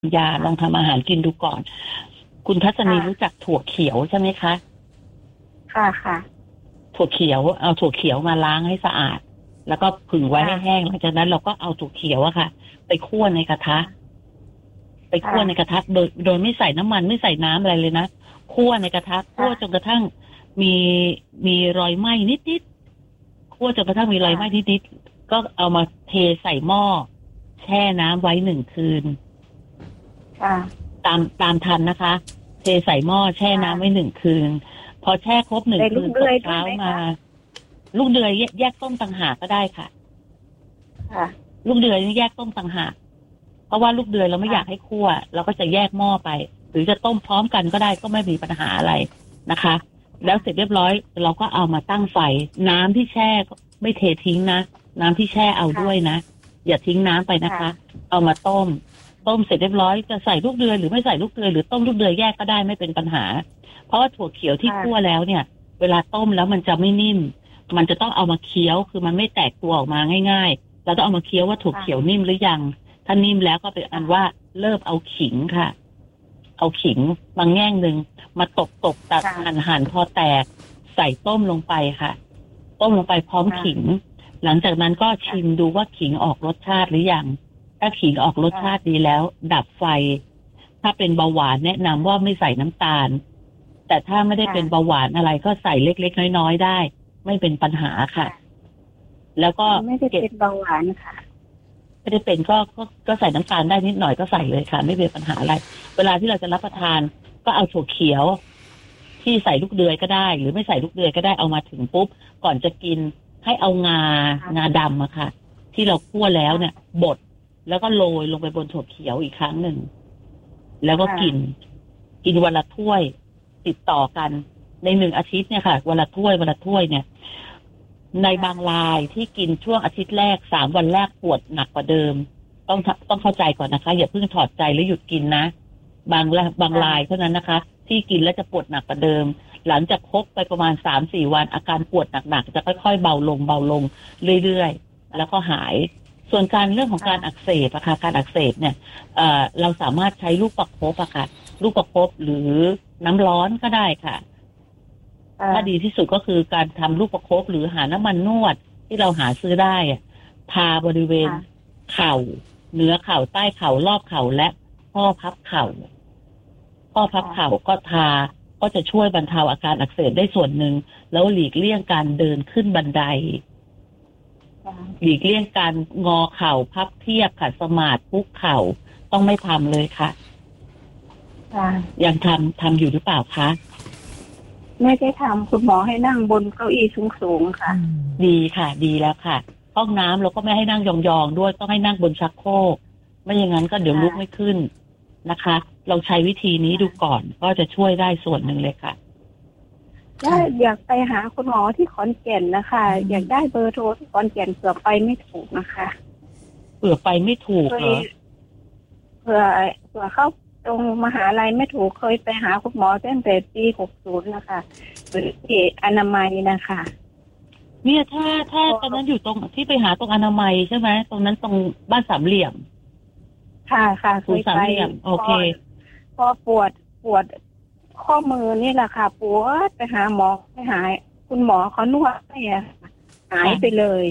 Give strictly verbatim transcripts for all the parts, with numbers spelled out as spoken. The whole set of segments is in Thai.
ยาลองทำอาหารกินดูก่อนคุณทัศนีรู้จักถั่วเขียวใช่ไหมคะค่ะค่ะถั่วเขียวเอาถั่วเขียวมาล้างให้สะอาดแล้วก็ผึ่งไว้ให้แห้งหลังจากนั้นเราก็เอาถั่วเขียวอะค่ะไปคั่วในกระทะไปคั่วในกระทะโดยโดยไม่ใส่น้ำมันไม่ใส่น้ำอะไรเลยนะคั่วในกระทะคั่วจนกระทั่งมีมีรอยไหม้นิดๆคั่วจนกระทั่งมีรอยไหม้นิดๆก็เอามาเทใส่หม้อแช่น้ำไว้หนึ่งคืนตามตามทันนะคะเทใส่หม้อแช่น้ำไว้หนึ่งคืนพอแช่ครบหนึ่งคืนตอนเช้ามาลูกเดือยแยกต้มต่างหากก็ได้ค่ะลูกเดือยนี่แยกต้มต่างหากเพราะว่าลูกเดือยเราไม่อยากให้คั่วเราก็จะแยกหม้อไปหรือจะต้มพร้อมกันก็ได้ก็ไม่มีปัญหาอะไรนะคะแล้วเสร็จเรียบร้อยเราก็เอามาตั้งไฟน้ำที่แช่ไม่เททิ้งนะน้ำที่แช่เอาด้วยนะอย่าทิ้งน้ำไปนะคะเอามาต้มต้มเสร็จเรียบร้อยจะใส่ลูกเดือยหรือไม่ใส่ลูกเดือยหรือต้มลูกเดือยแยกก็ได้ไม่เป็นปัญหาเพราะว่าถั่วเขียวที่คั่วแล้วเนี่ยเวลาต้มแล้วมันจะไม่นิ่มมันจะต้องเอามาเคี้ยวคือมันไม่แตกตัวออกมาง่ายๆเราต้องเอามาเคี้ยวว่าถั่วเขียวนิ่มหรือยังถ้านิ่มแล้วก็เป็นอันว่าเริ่มเอาขิงค่ะเอาขิงบางแง่งหนึ่งมาตบตบตัดหั่นหั่นพอแตกใส่ต้มลงไปค่ะต้มลงไปพร้อมขิงหลังจากนั้นก็ชิมดูว่าขิงออกรสชาติหรือยังถ้าขิงออกรสชาติดีแล้วดับไฟถ้าเป็นเบาหวานแนะนำว่าไม่ใส่น้ำตาลแต่ถ้าไม่ได้เป็นเบาหวานอะไรก็ใส่เล็กๆน้อยๆได้ไม่เป็นปัญหาค่ะแล้วก็ไม่ได้เป็นเบาหวานค่ะไม่ได้เป็นก็ก็ก็ใส่น้ำตาลได้นิดหน่อยก็ใส่เลยค่ะไม่เป็นปัญหาอะไรเวลาที่เราจะรับประทานก็เอาถั่วเขียวที่ใส่ลูกเดือยก็ได้หรือไม่ใส่ลูกเดือยก็ได้เอามาถึงปุ๊บก่อนจะกินให้เอางางาดำอะค่ะที่เราคั่วแล้วเนี่ยบดแล้วก็โรยลงไปบนถั่วเขียวอีกครั้งหนึ่งแล้วก็กินกินวันละถ้วยติดต่อกันในหนึ่งอาทิตย์เนี่ยค่ะวันละถ้วยวันละถ้วยเนี่ยในบางรายที่กินช่วงอาทิตย์แรกสามวันแรกปวดหนักกว่าเดิมต้องต้องเข้าใจก่อนนะคะอย่าเพิ่งถอดใจแล้วหยุดกินนะบางบางรายเท่านั้นนะคะที่กินแล้วจะปวดหนักกว่าเดิมหลังจากครบไปประมาณ สามถึงสี่ วันอาการปวดหนักๆจะค่อยๆเบาลงเบาลงเรื่อยๆแล้วก็หายส่วนการเรื่องของการอักเสบอะค่ะการอักเสบเนี่ยเอ่อเราสามารถใช้ลูกประคบอะค่ะลูกประคบหรือน้ำร้อนก็ได้ค่ะถ้าดีที่สุดก็คือการทำลูกประคบหรือหาน้ำมันนวดที่เราหาซื้อได้ทาบริเวณเข่าเหนือเข่าใต้เข่ารอบเข่าและข้อพับเข่าข้อพับเข่าก็ทาก็จะช่วยบรรเทาอาการอักเสบได้ส่วนหนึ่งแล้วหลีกเลี่ยงการเดินขึ้นบันไดหลีกเลี่ยงการงอเข่าพับเทียบขัดสมาธิคุกเข่าต้องไม่ทำเลยค่ะยังทำทำอยู่หรือเปล่าคะไม่ได้ทำคุณหมอให้นั่งบนเก้าอี้สูงๆค่ะดีค่ะดีแล้วค่ะห้องน้ำเราก็ไม่ให้นั่งยองๆด้วยต้องให้นั่งบนชักโครกไม่อย่างนั้นก็เดี๋ยวลุกไม่ขึ้นนะคะเราใช้วิธีนี้ดูก่อนก็จะช่วยได้ส่วนหนึ่งเลยค่ะถ้าอยากไปหาคุณหมอที่ขอนแก่นนะคะอยากได้เบอร์โทรที่ขอนแก่นเผื่อไปไม่ถูกนะคะเผื่อไปไม่ถูกเหรอเผื่อเผื่อเข้าตรงมหาลัยไม่ถูกเคยไปหาคุณหมอตั้งแต่ปีหกสิบนะคะเป็นที่อนามัยนะคะเนี่ยถ้าถ้าตอนนั้นอยู่ตรงที่ไปหาตรงอนามัยใช่ไหมตรงนั้นตรงบ้านสามเหลี่ยมค่ะค่ะเคยไปโอเคพอปวดปวดข้อมือนี่แหละค่ะปวดไปหาหมอไปหายคุณหมอเขานวดให้หายไปเลย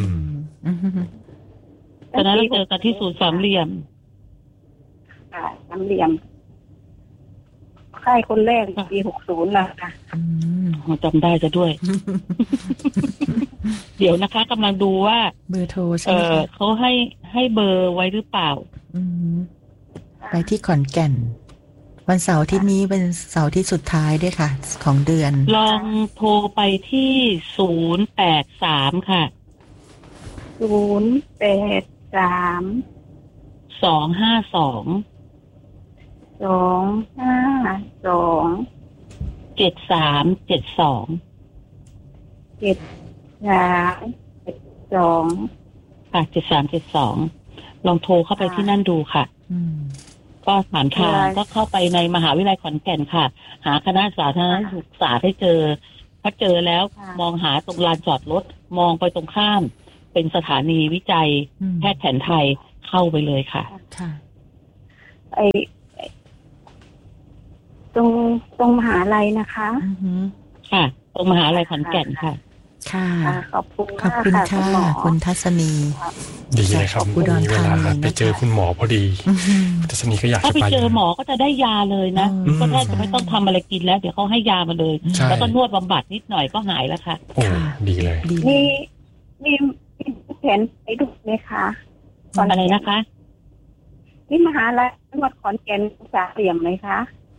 ตอนนั้นเราเจอกันที่ศูนย์สามเหลี่ยมค่ะสามเหลี่ยมค่ายคนแรกปีหกสิบนะคะจำได้จะด้วย เดี๋ยวนะคะกำลังดูว่าเบอร์โทรใช่ไหมเขาให้ให้เบอร์ไว้หรือเปล่าไปที่ขอนแก่นวันเสาร์ที่นี้เป็นเสาร์ที่สุดท้ายด้วยค่ะของเดือนลองโทรไปที่ศูนย์แปดสามค่ะศูนย์แปดสามสองห้าสองสองห้าสองเจ็ดสามเจ็ดสองเจ็ดสามเจ็ดสองค่ะเจ็ดสามเจ็ดสองลองโทรเข้าไปที่นั่นดูค่ะก็ถามทางก็เข้าไปในมหาวิทยาลัยขอนแก่นค่ะหาคณะสาธารณสุขศาสตร์ให้เจอพอเจอแล้วมองหาตรงลานจอดรถมองไปตรงข้ามเป็นสถานีวิจัยแพทย์แผนไทยเข้าไปเลยค่ะไอตรงตรงมหาลัยนะคะอือหือค่ะตรงมหาลัยขอนแก่นค่ะค่ะค่ะขอบคุณขอบมากคุณค่ะค่ะคุณหมอคุณทัศนีดีเลยครับอุดรมีเวลาธานีนะคะไปเจอคุณหมอพอดีอือหือทัศนีก็อยากถ้าจะไปไปเจอหมอก็จะได้ยาเลยนะอืมก็แทบจะไม่ต้องทำอะไรกินแล้วเดี๋ยวเขาให้ยามาเลยใช่แล้วก็นวดบำบัดนิดหน่อยก็หายแล้วค่ะโอ้ดีเลยดีมีมีมีแผนไปดูไหมคะอะไรนะคะที่มหาลัยจังหวัดขอนแก่นสาเหลี่ยมไหมคะ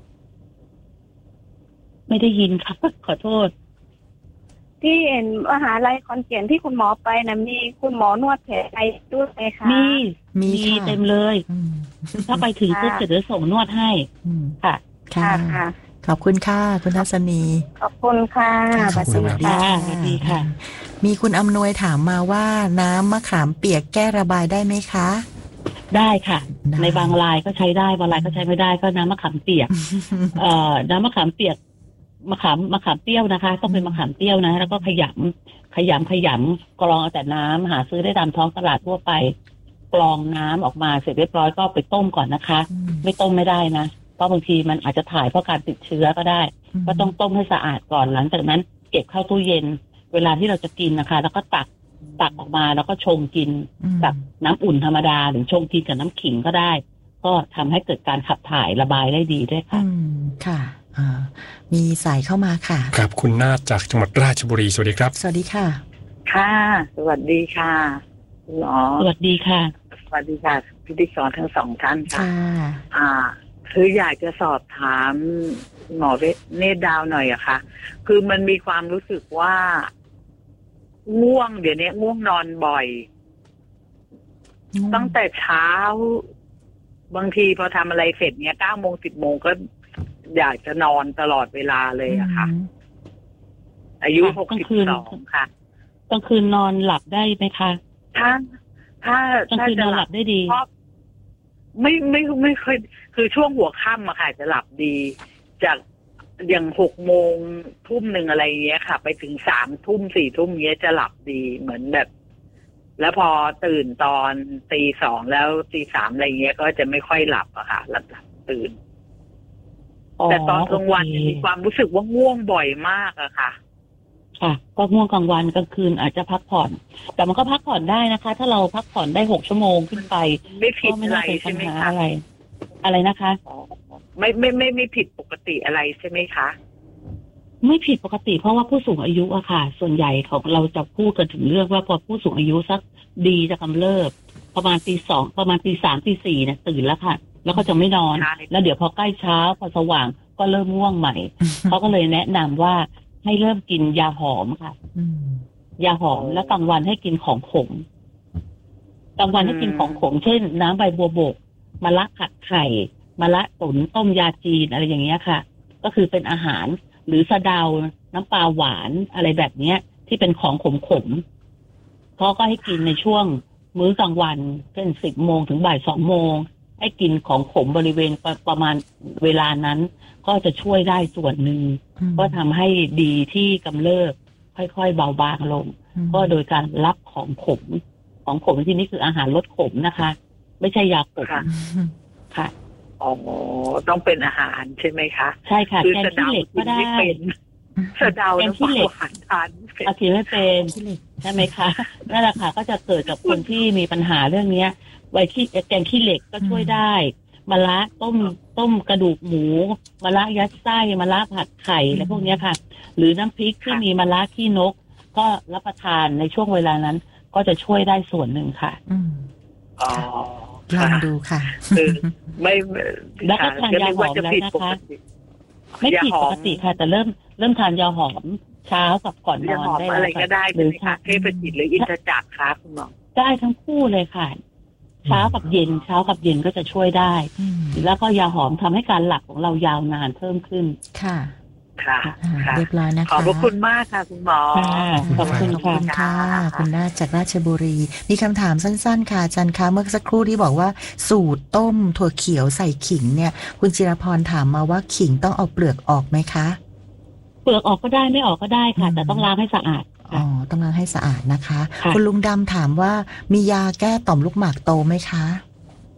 ไม่ได้ยินค่ะ ขอโทษที่เห็นมหาลัยขอนแก่นที่คุณหมอไปนะมีคุณหมอนวดแผลไทยด้วยไหมคะมีมีมีค่ะเต็มเลยอืมถ้าไปถึงปุ๊บจะเดี๋ยวส่งนวดให้อืมค่ะค่ะค่ะค่ะขอบคุณค่ะคุณทัศนีขอบคุณค่ะขอบคุณสวัสดีค่ะค่ะสวัสดีค่ะมีคุณอำนวยถามมาว่าน้ำมะขามเปียกแก้ระบายได้ไหมคะได้ค่ะได้ในบางรายก็ใช้ได้บางรายก็ใช้ไม่ได้ก็น้ำมะขามเปียก เอ่อน้ำมะขามเปียกมะขามมะขามเปรี้ยวนะคะ ต้องเป็นมะขามเปรี้ยวนะ แล้วก็ขยำขยำขยำกรองเอาแต่น้ำหาซื้อได้ตามท้องตลาดทั่วไปกรองน้ำออกมาเสร็จเรียบร้อยก็ไปต้มก่อนนะคะอืมไม่ต้มไม่ได้นะเพราะบางทีมันอาจจะถ่ายเพราะการติดเชื้อก็ได้ ก็ต้องต้มให้สะอาดก่อนหลังจากนั้น เก็บเข้าตู้เย็น เวลาที่เราจะกินนะคะ แล้วก็ตักตักออกมาแล้วก็ชงกินอืมกับน้ำอุ่นธรรมดาหรือชงกินกับน้ำขิงก็ได้ ก็ทำให้เกิดการขับถ่ายระบายได้ดีด้วยค่ะอืมค่ะอ่ามีสายเข้ามาค่ะครับคุณนาฏจากจังหวัดราชบุรีสวัสดีครับสวัสดีค่ะค่ะ สวัสดีค่ะคุณหมอสวัสดีค่ะสวัสดีค่ะพิธีกรทั้งสองท่านค่ะค่ะอ่า คืออยากจะสอบถามหมอเนตรดาวหน่อยอะค่ะ คือมันมีความรู้สึกว่าง่วงเดี๋ยวนี้ง่วงนอนบ่อย ตั้งแต่เช้า บางทีพอทำอะไรเสร็จเนี้ยเก้าโมงสิบโมงก็อยากจะนอนตลอดเวลาเลยอะค่ะ อายุหกสิบสองค่ะกลางคืนนอนหลับได้ไหมคะถ้า ถ้ากลางถ้าคืนจะนอนหหลัลับบได้ดีเพราะไม่ไม่ไม่ค่อยคือช่วงหัวค่ำอะค่ะจะหลับดี จากอย่างหกโมงทุ่มหนึ่งอะไรเงี้ยค่ะ ไปถึงสามทุ่มสี่ทุ่มเงี้ยจะหลับดีเหมือนแบบ แล้วพอตื่นตอนตีสองแล้วตีสามอะไรเงี้ย ก็จะไม่ค่อยหลับอะค่ะหลับหลับตื่น แต่ตอนกลางวันโอเคมีความรู้สึกว่าง่วงบ่อยมากอะค่ะค่ะ ก็ง่วงกลางวันกลางคืนอาจจะพักผ่อน แต่มันก็พักผ่อนได้นะคะ ถ้าเราพักผ่อนได้หกชั่วโมงขึ้นไปไม่ผิดก็ไม่อะไรน่าเป็นปัใช่ญไหมหาคะอะไร อะไรนะคะอ๋อไม่ไม่ไม่ไม่ผิดปกติอะไรใช่ไหมคะไม่ผิดปกติเพราะว่าผู้สูงอายุอะค่ะ ส่วนใหญ่ของเราจะพูดกันถึงเรื่องว่าพอผู้สูงอายุสักดีจะกำเริบประมาณตีสองประมาณตีสามตีสี่เนี่ยตื่นแล้วค่ะ แล้วก็จะไม่นอนใช่แล้วเดี๋ยวพอใกล้เช้าพอสว่างก็เริ่มง่วงใหม่ เขาก็เลยแนะนำว่าให้เริ่มกินยาหอมค่ะอืมยาหอมแล้วกลางวันให้กินของขมกลางวันให้กินของขมเช่น น้ำใบบัวบกมะระผัดไข่มะระตุ๋นต้มยาจีนอะไรอย่างเงี้ยค่ะ ก็คือเป็นอาหารหรือสะเดาน้ำปลาหวานอะไรแบบเนี้ย ที่เป็นของขมขมๆเขาก็ให้กินในช่วงมื้อกลางวันเช่นสิบโมงถึงบ่ายสองโมงให้กินของขมบริเวณประประมาณเวลานั้น ก็จะช่วยได้ส่วนหนึ่งอืมก็ทำให้ดีที่กำเริบค่อยๆเบาบางลงอืมก็โดยการรับของขม ของขมที่นี่คืออาหารลดขมนะคะ ไม่ใช่ยาขมค่ะค่ะอ๋อต้องเป็นอาหารใช่ไหมคะใช่ค่ะคือแกงสะขี้เดาเหล็กกิก็นได้ไม่เป็นสะเดาแกงน้ำขี้ปลาเหล็กหวานทานไม่เป็นอากินไม่เป็นขี้เหล็กใช่ไหมคะนั่นแหละค่ะ ก็จะเกิดกับคนที่มีปัญหาเรื่องเนี้ยไว้ขี้แกงขี้เหล็กก็ช่วยได้มะระต้มต้มกระดูกหมูมะระยัดไส้มะระผัดไข่อะไรพวกเนี้ยค่ะ หรือน้ำพริกที่มีมะระขี้นก ก็รับประทานในช่วงเวลานั้น ก็จะช่วยได้ส่วนหนึ่งค่ะอืมอ๋อลองค่ะดูค่ะคือไม่ไม่แล้วก็ทานยาหอมก็นึกว่าจะผิดแล้วปนะคะกติไม่ผิดยาหอปมกติค่ะ แต่เริ่มเริ่มทานยาหอมเช้ากับก่อนนยาอนหอมได้อะไรแล้วก็ได้หใช่รือไหมคะเทพจิตหรืออินทจักรคะคุณหมอได้ทั้งคู่เลยค่ะ เช้ากับเย็นเช้ากับเย็นก็จะช่วยได้อืมแล้วก็ยาหอมทำให้การหลับของเรายาวนานเพิ่มขึ้นค่ะค่ะอ่าค่ะเรียบร้อยนะคะขอบพระคุณมากค่ะคุณหมอค่ะขอบคุณขอบคุณค่ะค่ะ คุณนาฏจากราชบุรี มีคำถามสั้นๆ ค่ะอาจารย์คะเมื่อสักครู่ที่บอกว่า สูตรต้มถั่วเขียวใส่ขิงเนี่ย คุณจิรพรถามมาว่าขิงต้องเอาเปลือกออกไหมคะเปลือกออกก็ได้ไม่ออกก็ได้ค่ะ แต่ต้องล้างให้สะอาดอ๋ค่ะอ ต้องล้างให้สะอาดนะคะค่ะคุณลุงดำถามว่ามียาแก้ต่อมลูกหมากโตไหมคะ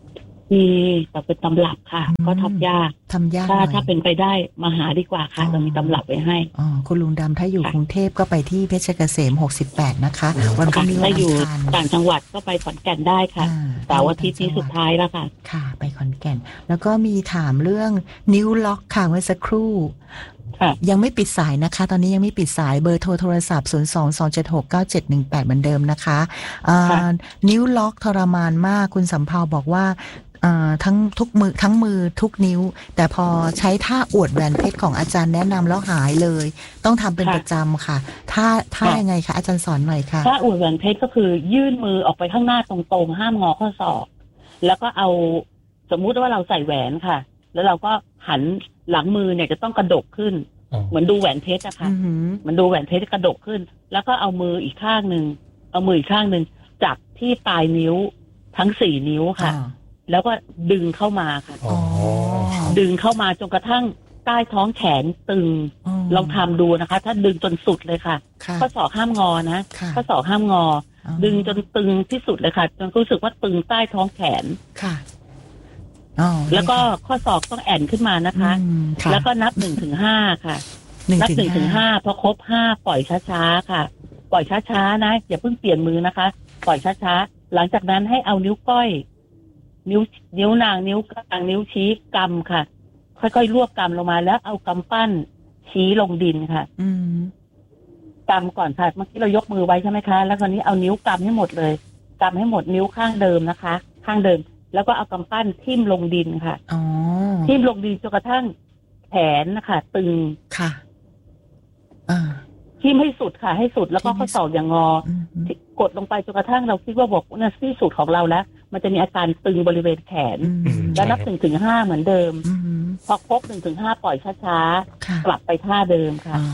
มีแต่เป็นตำรับค่ะอืมก็ทำยากทำยากหถ้าน่อยถ้าเป็นไปได้มาหาดีกว่าค่ะอ๋อเรามีตำรับไว้ให้อ๋อคุณลุงดำถ้าอยู่ค่ะกรุงเทพก็ไปที่เพชรเกษมหกสิบแปดนะคะ วันพรุ่ค่ะงนี้วัถ้าน ออัยู่งคารต่างจังหวัดก็ไปขอนแก่นได้ค่ะอ่าเสาร์อาทิตย์นี้สุดท้ายแล้วค่ะค่ะ ไปขอนแก่น แล้วก็มีถามเรื่องนิ้วล็อกค่ะเมื่อสักครู่ค่ะยังไม่ปิดสายนะคะ ตอนนี้ยังไม่ปิดสายเบอร์โทรโทรศัพท์ ศูนย์ สอง สอง เจ็ด หก เก้า เจ็ด หนึ่ง แปด เหมือนเดิมนะคะอ่าค่ะนิ้วล็อกทรมานมากคุณสำเภาบอกว่าอ่าทั้งทุกมือทั้งมือทุกนิ้ว แต่พอใช้ท่าอวดแหวนเพชรของอาจารย์แนะนำแล้วหายเลย ต้องทำเป็นค่ะประจำค่ะท่าท่าค่ะยังไงคะอาจารย์สอนหน่อยค่ะถ้าอวดแหวนเพชรก็คือยื่นมือออกไปข้างหน้าตรงๆห้ามงอข้อศอกแล้วก็เอาสมมุติว่าเราใส่แหวนค่ะ แล้วเราก็หันหลังมือเนี่ยจะต้องกระดกขึ้นอ๋อเหมือนดูแหวนเพชรอะค่ะอือหือมันดูแหวนเพชรกระดกขึ้น แล้วก็เอามืออีกข้างหนึ่งเอามืออีกข้างหนึ่งจับที่ปลายนิ้วทั้งสี่นิ้วค่ะอ่าแล้วก็ดึงเข้ามาค่ะอ๋อดึงเข้ามาจนกระทั่งใต้ท้องแขนตึงมลองทำดูนะคะ ถ้าดึงจนสุดเลยค่ะค่ะข้อศอกห้ามงอนะค่ะข้อศอกห้ามงออ๋อดึงจนตึงที่สุดเลยค่ะจนรู้สึกว่าตึงใต้ท้องแขนค่ะอ๋อแล้วก็ได้ค่ะข้อศอกต้องแอนขึ้นมานะคะอืมค่ะแล้วก็นับหนึ่งถึงห้าค่ะหนึ่งนับถึงหนึ่งถึงห้าห้าพอครบห้าปล่อยช้าๆค่ะ ปล่อยช้าๆนะอย่าเพิ่งเปลี่ยนมือนะคะ ปล่อยช้าๆหลังจากนั้นให้เอานิ้วก้อย นิ้วนิ้วนางนิ้วกลางนิ้วชี้กำค่ะ ค่อยๆรวบกำลงมาแล้วเอากำปั้นชี้ลงดินค่ะอืมกำก่อนค่ะเมื่อกี้เรายกมือไว้ใช่ไหมคะ แล้วคราวนี้เอานิ้วกำให้หมดเลยกำให้หมดนิ้วข้างเดิมนะคะ ข้างเดิม แล้วก็เอากำปั้นทิ่มลงดินค่ะอ๋อทิ่มลงดินจนกระทั่งแขนนะคะตึงค่ะอ่าทิ่มให้สุดค่ะ ให้สุดแล้วก็ทิ่มให้ข้อศอกอย่างงออืมกดลงไปจนกระทั่งเราคิดว่าบอกเนี่ยที่สุดของเราแล้ว มันจะมีอาการตึงบริเวณแขนอืมแล้วนับหนึ่งถึงห้าเหมือนเดิมอืมพอครบหนึ่งถึงห้าปล่อยช้าค่ะๆกลับไปท่าเดิมค่ะอ๋อก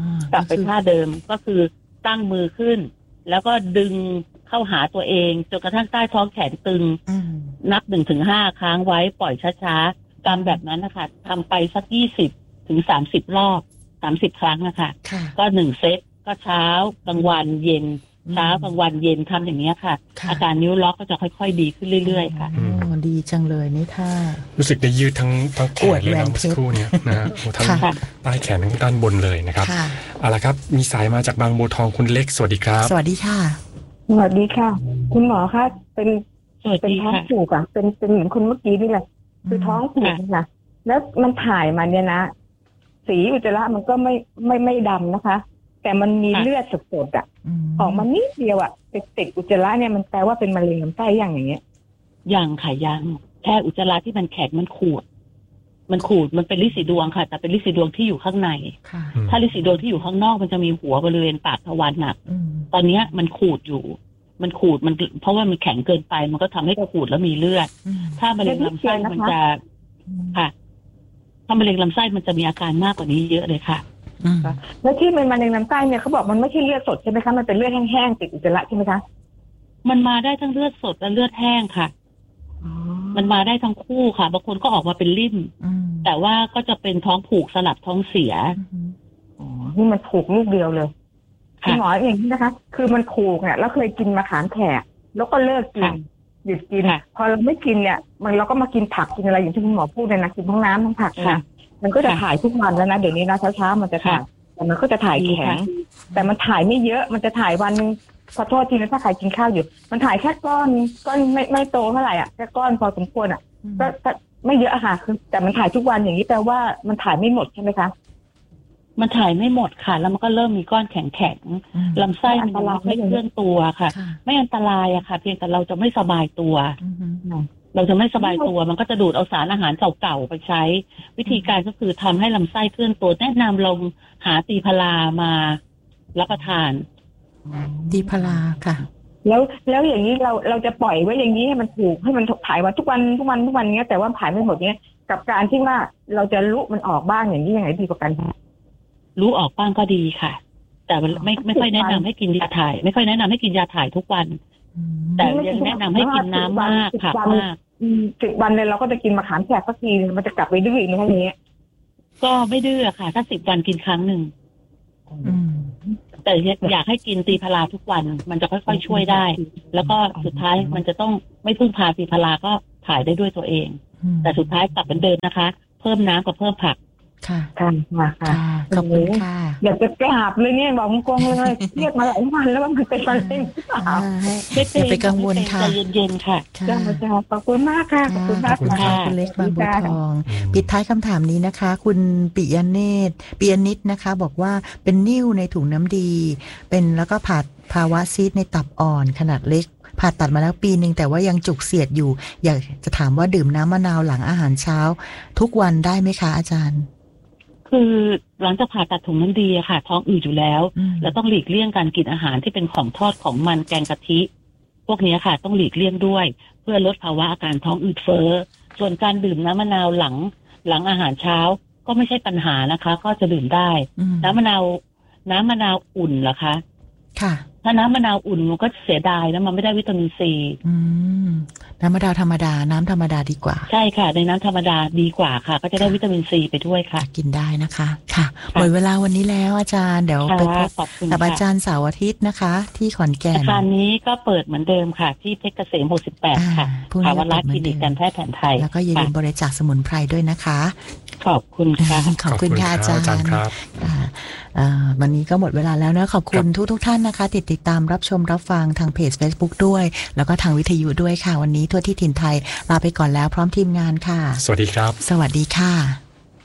ลับไปท่าเดิมก็คือตั้งมือขึ้น แล้วก็ดึงเข้าหาตัวเองจนกระทั่งใต้ท้องแขนตึงอืมนับหนึ่งถึงห้าค้างไว้ปล่อยช้าๆตามแบบนั้นนะคะทำไปสักยี่สิบถึงสามสิบรอบสามสิบครั้งนะคะค่ะก็หนึ่งเซตก็เช้ากลางวันเย็น เช้ากลางวันเย็นทำอย่างนี้ยค่ะค่ะอาการนิ้วล็อกก็จะค่อยๆดีขึ้นเรื่อยๆค่ะโอ้ดีจังเลยนี่ท่ารู้สึกได้ยืดทั้งทั้งแขอวดนเลยแหวนะนเมื่อสักครู่เนี้ยนะฮะโอ้ทั้งค่ะใต้แขนทั้งด้านบนเลยนะครับค่ะเอาละครับมีสายมาจากบางบัวทองคุณเล็กสวัสดีครับสวัสดีค่ะสวัสดีค่ะ คุณหมอคะเป็นสวัสเป็นดีท้องค่ะผูกอ่ะเป็นเป็นเหมือนคนเมื่อกี้นี่แหละคือท้องผูกค่ะแล้วมันถ่ายมาเนี่ยนะ สีอุจจาระมันก็ไม่ไม่ไม่ดำนะคะ แต่มันมีเลือดสดๆอ่ะมออกมานิดเดียวอ่ะติดติดอุจจาระเนี่ยมันแปลว่าเป็นมะเร็งลำไส้อย่างอย่างเงี้ยยังค่ะยังแค่อุจจาระที่มันแข็งมันขูด มันขูดมันเป็นลินสีดวงค่ะ แต่เป็นลินสีดวงที่อยู่ข้างในค่ะอืมถ้าลินสีดวงที่อยู่ข้างนอกมันจะมีหัวบริเวณปากทวารหนักอืมตอนเนี้ยมันขูดอยู่ มันขูดมันเพราะว่ามันแข็งเกินไป มันก็ทำให้ขูดแล้วมีเลือดอืมถ้ามะเร็งลำไส้มันจะค่ะ ถ้ามะเร็งลำไส้มันจะมีอาการมากกว่านี้เยอะเลยค่ะอืมแล้วที่มันมะเร็งลำไส้เนี่ยเขาบอกมันไม่ใช่เลือดสดใช่ไหมคะมันเป็นเลือดแห้งๆติดอุจจาระใช่ไหมคะมันมาได้ทั้งเลือดสดและเลือดแห้งค่ะ มันมาได้ทั้งคู่ค่ะบางคนก็ออกมาเป็นริ่มอืมแต่ว่าก็จะเป็นท้องผูกสลับท้องเสียอืมอ๋อนี่มันผูกลูกเดียวเลยคุณค่ะหมออย่างนี้นะคะ คือมันผูกเนี่ยแล้วเคยกินมะขามแขกแล้วก็เลิกกินค่ะหยุดกินค่ะพอเราไม่กินเนี่ย มันเราก็มากินผักกินอะไรอย่างที่คุณหมอพูดเลยนะกินทั้งน้ำทั้งผักค่ะนะมันก็จะค่ะถ่ายทุกวันแล้วนะเดี๋ยวนี้นะเช้าๆมันจะถ่ายค่ะแต่มันก็จะถ่ายดีแข็ค่ะง แต่มันถ่ายไม่เยอะ มันจะถ่ายวันหนึงขอโทษทีนะถ้าใครกินข้าวอยู่ มันถ่ายแค่ก้อนก้อนไม่ไม่โตเท่าไหร่อ่ะแค่ก้อนพอสมควรอ่ะก็ก็ไม่เยอะอะค่ะคือแต่มันถ่ายทุกวันอย่างนี้แปลว่ามันถ่ายไม่หมดใช่ไหมคะมันถ่ายไม่หมดค่ะ แล้วมันก็เริ่มมีก้อนแข็งอืมๆลำไส้มันยังไม่ค่อยเคลื่อนตัวค่ะค่ะไม่อันตรายอะค่ะ เพียงแต่เราจะไม่สบายตัวอืมเราจะไม่สบายตัว มันก็จะดูดเอาสารอาหารเก่าๆไปใช้ วิธีการก็คือทำให้ลำไส้เคลื่อนตัวแนะนำลองหาตีพลามารับประทานดีพลาค่ะแล้วแล้วอย่างนี้เราเราจะปล่อยไว้อย่างนี้ให้มันถูกให้มันถ่ายวันทุกวันทุกวันทุกวันเนี้ยแต่ว่าถ่ายไม่หมดเนี้ยกับการที่ว่าเราจะลุมันออกบ้างอย่างนี้ยังไงดีกว่ากันคะรู้ออกบ้างก็ดีค่ะ แต่มันไม่ไม่ค่อยแนะนำให้กินยาถ่าย ไม่ค่อยแนะนำให้กินยาถ่ายทุกวัน แต่ยังแนะนำให้กินน้ำมากผักมากอืมสิบวันเลยเราก็จะกินมะขามแขกสักทีมันจะกลับไปดื้ออีกไหมคะอย่างเงี้ยก็ไม่ดื้อค่ะ ถ้าสิบวันกินครั้งหนึ่งอืมแต่อยากให้กินตีพาราทุกวันมันจะค่อยๆช่วยได้ แล้วก็สุดท้ายมันจะต้องไม่พึ่งพาตีพาราก็ถ่ายได้ด้วยตัวเองแต่สุดท้ายกลับเป็นเดิมนะคะเพิ่มน้ำกับเพิ่มผักค่ะค่ะค่ะขอบคุณค่ะอยากจะกราบเลยเนี่ยบอกกงเลยเครียดมาหลายวันแล้วว่ามันเป็นมะเร็งอย่าไปกังวลค่ะใจเย็นๆค่ะจ้าจ้าขอบคุณมากค่ะขอบคุณมากค่ะคุณเล็กบางบัวทองปิดท้ายคำถามนี้นะคะคุณปิยเนตรปิยนิตนะคะ บอกว่าเป็นนิ่วในถุงน้ำดีเป็นแล้วก็ผ่าภาวะซีสในตับอ่อนขนาดเล็กผ่าตัดมาแล้วปีนึงแต่ว่ายังจุกเสียดอยู่อยากจะถามว่าดื่มน้ำมะนาวหลังอาหารเช้าทุกวันได้ไหมคะอาจารย์คือหลังจากผ่าตัดถุงน้ำดีอะค่ะท้องอืดอยู่แล้วแล้วต้องหลีกเลี่ยงการกินอาหารที่เป็นของทอดของมันแกงกะทิพวกนี้ค่ะต้องหลีกเลี่ยงด้วยเพื่อลดภาวะอาการท้องอืดเฟ้อส่วนการดื่มน้ำมะนาวหลังหลังอาหารเช้าก็ไม่ใช่ปัญหานะคะก็จะดื่มได้น้ำมะนาวน้ำมะนาวอุ่นเหรอคะค่ะถ้าน้ำมะนาวอุ่นมันก็เสียดายนะมันไม่ได้วิตามินซีอืมน้ำมะนาวธรรมดาน้ำธรรมดาดีกว่าใช่ค่ะในน้ำธรรมดาดีกว่าค่ะก็จะได้วิตามินซีไปด้วยค่ะกินได้นะคะค่ะหมดเวลาวันนี้แล้วอาจารย์เดี๋ยวไปพบกับอาจารย์เสาร์อาทิตย์นะคะที่ขอนแก่นอาจารย์นี้ก็เปิดเหมือนเดิมค่ะที่เพชรเกษมหกสิบแปดค่ะภาวรักษ์คลินิกการแพทย์แผนไทยแล้วก็อย่าลืมบริจาคสมุนไพรด้วยนะคะขอบคุณค่ะขอบคุณค่ะอาจารย์ครับวันนี้ก็หมดเวลาแล้วนะขอบคุณทุกทุกท่านนะคะติดติดตามรับชมรับฟังทางเพจ Facebook ด้วยแล้วก็ทางวิทยุด้วยค่ะวันนี้ทั่วที่ถิ่นไทยลาไปก่อนแล้วพร้อมทีมงานค่ะสวัสดีครับสวัสดีค่ะ